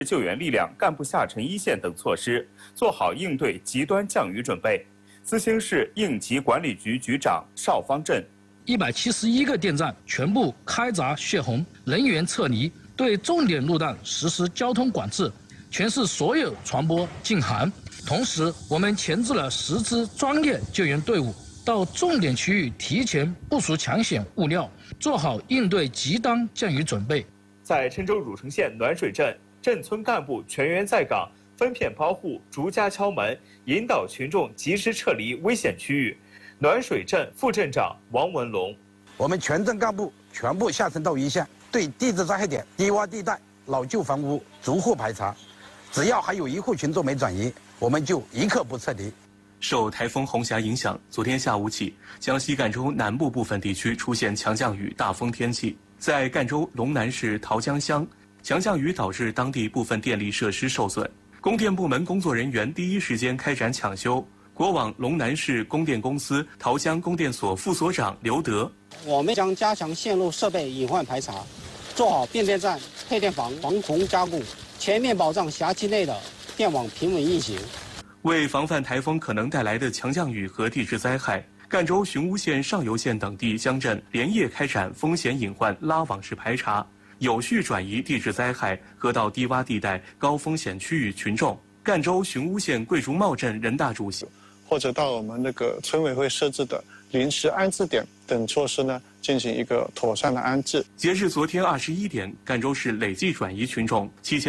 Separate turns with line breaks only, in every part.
救援力量、干部下沉一线等措施，做好应对极端降雨准备。资兴市应急管理局局长邵方振
：171个电站全部开闸泄洪，人员撤离，对重点路段实施交通管制，全市所有船舶禁航。同时，我们前置了10支专业救援队伍，到重点区域提前部署抢险物料，做好应对极端降雨准备。
在郴州汝城县暖水镇，镇村干部全员在岗，分片包户，逐家敲门，引导群众及时撤离危险区域。暖水镇副镇长王文龙：
我们全镇干部全部下沉到一线，对地质灾害点、低洼地带、老旧房屋逐户排查，只要还有一户群众没转移，我们就一刻不撤离。
受台风红霞影响，昨天下午起，江西赣州南部部分地区出现强降雨、大风天气。在赣州龙南市桃江乡，强降雨导致当地部分电力设施受损，供电部门工作人员第一时间开展抢修。国网龙南市供电公司桃江供电所副所长刘德：
我们将加强线路设备隐患排查，做好变电站、配电房防洪加固，全面保障辖区内的电网平稳运行。
为防范台风可能带来的强降雨和地质灾害，赣州寻乌县、上游县等地乡镇连夜开展风险隐患拉网式排查，有序转移地质灾害和到低洼地带高风险区域群众。赣州寻乌县桂竹茂镇人大主席，
或者到我们那个村委会设置的临时安置点等措施呢，进行一个妥善的安置。
截至昨天21点，赣州市累计转移群众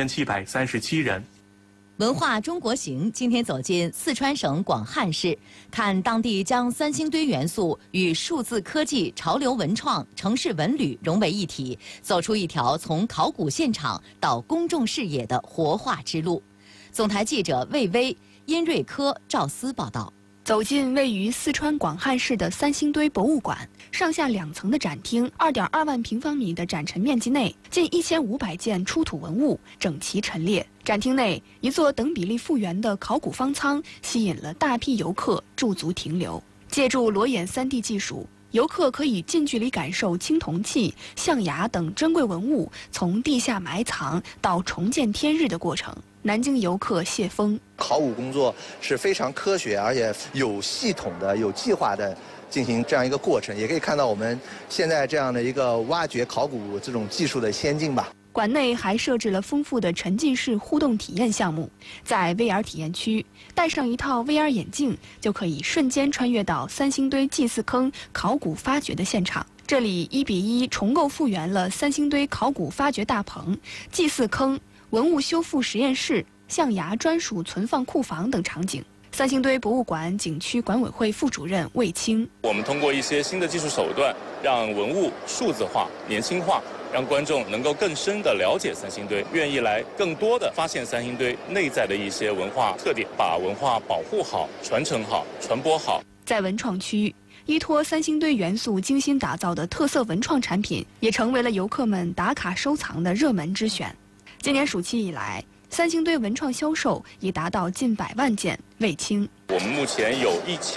7737人。
文化中国行今天走进四川省广汉市，看当地将三星堆元素与数字科技、潮流文创、城市文旅融为一体，走出一条从考古现场到公众视野的活化之路。总台记者魏巍、殷瑞科、赵思报道。
走进位于四川广汉市的三星堆博物馆，上下2层的展厅，2.2万平方米的展陈面积内，近1500件出土文物整齐陈列。展厅内，一座等比例复原的考古方舱吸引了大批游客驻足停留。借助裸眼3D 技术，游客可以近距离感受青铜器、象牙等珍贵文物从地下埋藏到重见天日的过程。南京游客谢峰：
考古工作是非常科学而且有系统的、有计划的进行这样一个过程，也可以看到我们现在这样的一个挖掘考古这种技术的先进吧。
馆内还设置了丰富的沉浸式互动体验项目，在 VR 体验区戴上一套 VR 眼镜，就可以瞬间穿越到三星堆祭祀坑考古发掘的现场。这里1:1重构复原了三星堆考古发掘大棚、祭祀坑、文物修复实验室、象牙专属存放库房等场景。三星堆博物馆景区管委会副主任魏青：
我们通过一些新的技术手段，让文物数字化、年轻化，让观众能够更深地了解三星堆，愿意来更多地发现三星堆内在的一些文化特点，把文化保护好、传承好、传播好。
在文创区，依托三星堆元素精心打造的特色文创产品，也成为了游客们打卡收藏的热门之选。今年暑期以来，三星堆文创销售已达到近100万件。魏青：
我们目前有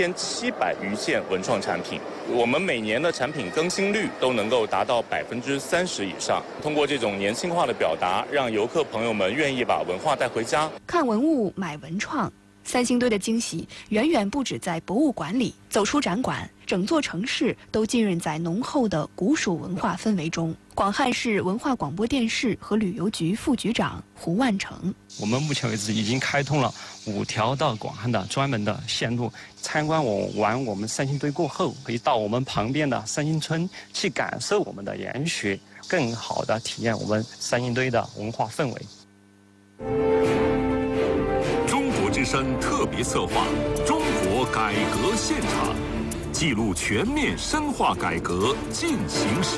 1700余件文创产品，我们每年的产品更新率都能够达到30%以上。通过这种年轻化的表达，让游客朋友们愿意把文化带回家。
看文物，买文创。三星堆的惊喜远远不止在博物馆里，走出展馆，整座城市都浸润在浓厚的古蜀文化氛围中。广汉市文化广播电视和旅游局副局长胡万成：
我们目前为止已经开通了5条到广汉的专门的线路，参观完我们三星堆过后，可以到我们旁边的三星村去感受我们的研学，更好的体验我们三星堆的文化氛围。
中国之声特别策划《中国改革现场》，记录全面深化改革进行时。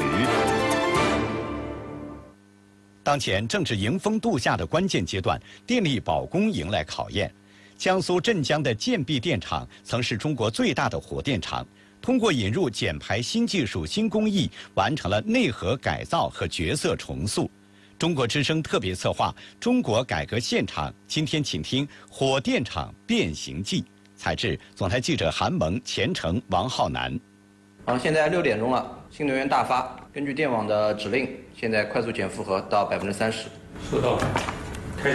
当前正是迎峰度夏的关键阶段，电力保供迎来考验。江苏镇江的建壁电厂曾是中国最大的火电厂，通过引入减排新技术、新工艺，完成了内核改造和角色重塑。中国之声特别策划《中国改革现场》，今天请听《火电厂变形记》，采制总台记者韩萌、钱程、王浩南。
现在6点钟了，新能源大发，根据电网的指令，现在快速减负荷到30%。
收到了。